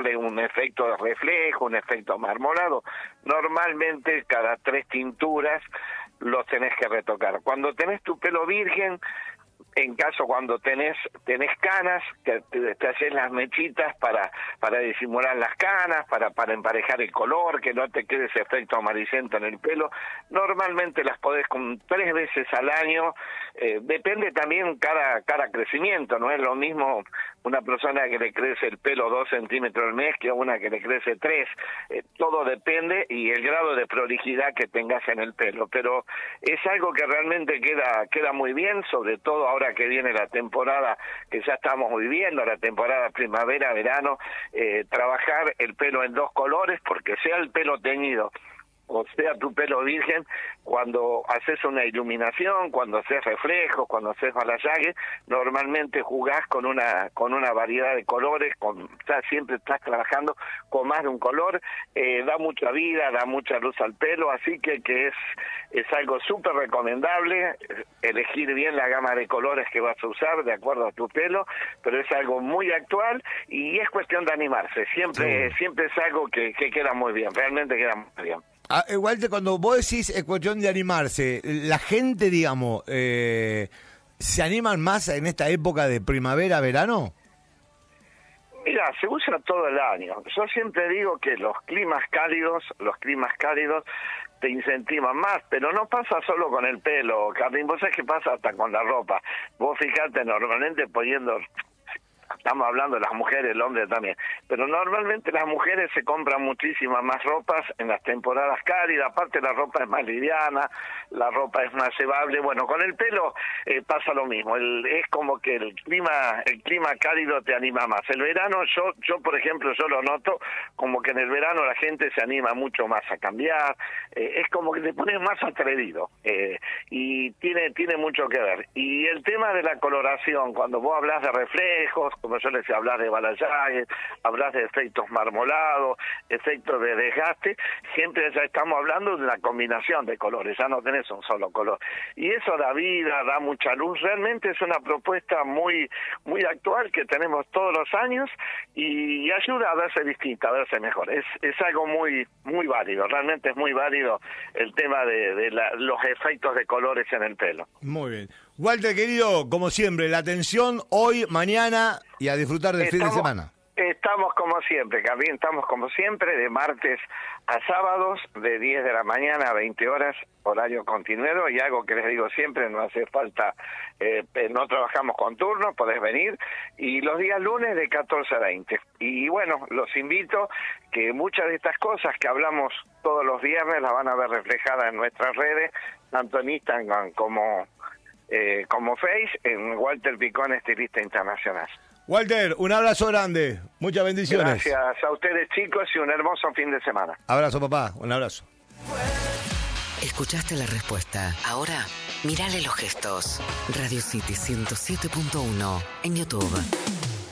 darle un efecto de reflejo, un efecto marmolado. Normalmente cada 3 tinturas los tenés que retocar. Cuando tenés tu pelo virgen, en caso cuando tenés canas, te haces las mechitas para disimular las canas, para emparejar el color, que no te quede ese efecto amarillento en el pelo. Normalmente las podés con 3 veces al año, depende también cada crecimiento, no es lo mismo una persona que le crece el pelo 2 centímetros al mes que una que le crece 3, todo depende y el grado de prolijidad que tengas en el pelo, pero es algo que realmente queda muy bien, sobre todo ahora que viene la temporada que ya estamos viviendo, la temporada primavera-verano, trabajar el pelo en 2 colores, porque sea el pelo teñido o sea tu pelo virgen, cuando haces una iluminación, cuando haces reflejos, cuando haces balayage, normalmente jugás con una variedad de colores, siempre estás trabajando con más de un color, da mucha vida, da mucha luz al pelo, así que es algo súper recomendable, elegir bien la gama de colores que vas a usar de acuerdo a tu pelo, pero es algo muy actual y es cuestión de animarse, siempre es algo que queda muy bien, realmente queda muy bien. Walter, cuando vos decís es cuestión de animarse, la gente, digamos, ¿se animan más en esta época de primavera, verano? Mira, se usa todo el año. Yo siempre digo que los climas cálidos te incentivan más, pero no pasa solo con el pelo, Carlín, vos sabés que pasa hasta con la ropa. Vos fijate, normalmente poniendo... Estamos hablando de las mujeres, el hombre también, pero normalmente las mujeres se compran muchísimas más ropas en las temporadas cálidas, aparte la ropa es más liviana, la ropa es más llevable. Bueno, con el pelo pasa lo mismo, es como que el clima cálido te anima más. El verano, yo por ejemplo, yo lo noto como que en el verano la gente se anima mucho más a cambiar, es como que te pones más atrevido, y tiene mucho que ver. Y el tema de la coloración, cuando vos hablas de reflejos, como yo les decía, hablar de balayage, hablar de efectos marmolados, efectos de desgaste, siempre ya estamos hablando de una combinación de colores, ya no tenés un solo color. Y eso da vida, da mucha luz, realmente es una propuesta muy actual que tenemos todos los años y ayuda a verse distinta, a verse mejor. Es algo muy válido, realmente es muy válido el tema de los efectos de colores en el pelo. Muy bien. Walter, querido, como siempre, la atención hoy, mañana y a disfrutar del fin de semana. Estamos como siempre, Gabriel, estamos como siempre, de martes a sábados, de 10 de la mañana a 20 horas, horario continuado, y algo que les digo siempre, no hace falta, no trabajamos con turnos, podés venir, y los días lunes de 14 a 20. Y bueno, los invito que muchas de estas cosas que hablamos todos los viernes las van a ver reflejadas en nuestras redes, tanto en Instagram como Face, en Walter Picón, estilista internacional. Walter, un abrazo grande, muchas bendiciones. Gracias a ustedes, chicos, y un hermoso fin de semana. Abrazo, papá, un abrazo. Escuchaste la respuesta. Ahora, mírale los gestos. Radio City 107.1 en YouTube.